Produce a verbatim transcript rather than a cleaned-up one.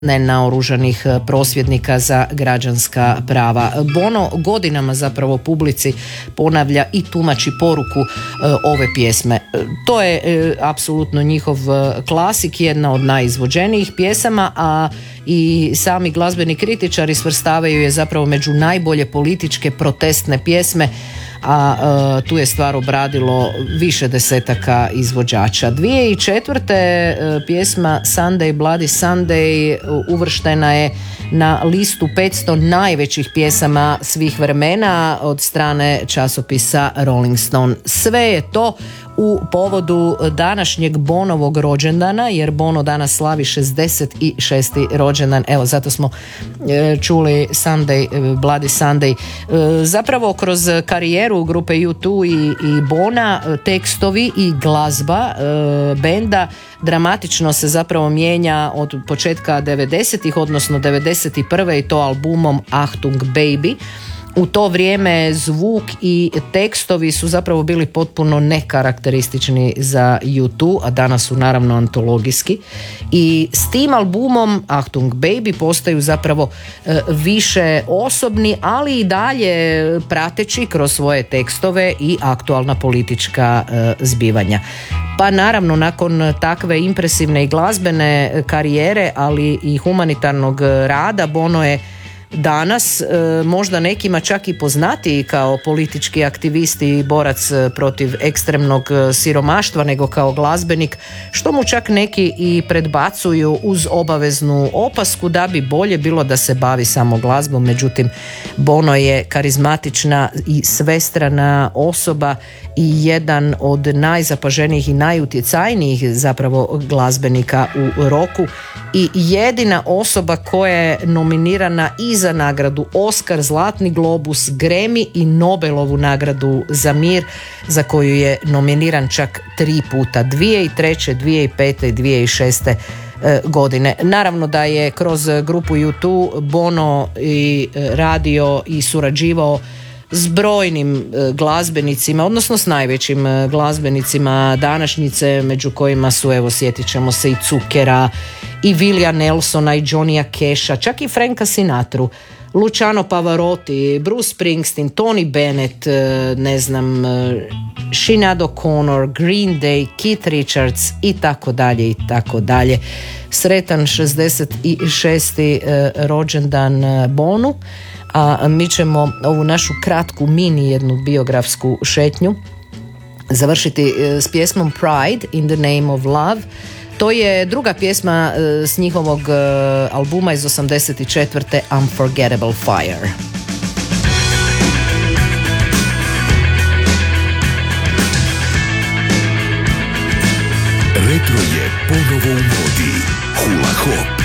nenaoružanih prosvjednika za građanska prava. Bono godinama zapravo publici ponavlja i tumači poruku e, ove pjesme. To je e, apsolutno njihov klasik, jedna od najizvođenijih pjesama, a i sami glazbeni kritičari svrstavaju je zapravo među najbolje političke protestne pjesme, a e, tu je stvar obradilo više desetaka izvođača. dvije tisuće četvrte. E, pjesma Sunday Bloody Sunday uvrštena je na listu petsto najvećih pjesama svih vremena od strane časopisa Rolling Stone. Sve je to u povodu današnjeg Bonovog rođendana, jer Bono danas slavi šezdeset šesti rođendan. Evo, zato smo e, čuli Sunday, Bloody Sunday. E, zapravo kroz karijeru grupe U dva i, i Bona, tekstovi i glazba e, benda dramatično se zapravo mijenja od početka devedesetih, odnosno devedeset prve i to albumom Achtung Baby. U to vrijeme zvuk i tekstovi su zapravo bili potpuno nekarakteristični za U dva, a danas su naravno antologijski. I s tim albumom Achtung Baby postaju zapravo e, više osobni, ali i dalje prateći kroz svoje tekstove i aktualna politička e, zbivanja. Pa naravno, nakon takve impresivne i glazbene karijere, ali i humanitarnog rada, Bono je danas e, možda nekima čak i poznatiji kao politički aktivist i borac protiv ekstremnog siromaštva nego kao glazbenik, što mu čak neki i predbacuju uz obaveznu opasku da bi bolje bilo da se bavi samo glazbom. Međutim, Bono je karizmatična i svestrana osoba i jedan od najzapaženijih i najutjecajnijih zapravo glazbenika u roku i jedina osoba koja je nominirana i za nagradu Oscar, Zlatni globus, Grammy i Nobelovu nagradu za mir, za koju je nominiran čak tri puta, dvije tisuće treće, dvije tisuće pete i dvije tisuće šeste godine. Naravno da je kroz grupu U dva Bono i radio i surađivao s brojnim glazbenicima, odnosno s najvećim glazbenicima današnjice, među kojima su, evo, sjetit ćemo se i Cukera, i Willija Nelsona, i Johnnya Casha, čak i Franka Sinatru, Luciano Pavarotti, Bruce Springsteen, Tony Bennett, ne znam, Sinead O'Connor, Green Day, Keith Richards i tako dalje i tako dalje. Sretan šezdeset šesti rođendan Bonu. A mi ćemo ovu našu kratku mini jednu biografsku šetnju završiti s pjesmom Pride in the Name of Love. To je druga pjesma s njihovog albuma iz osamdeset četvrte. Unforgettable Fire. Retro je ponovo u modi. Hula Hop.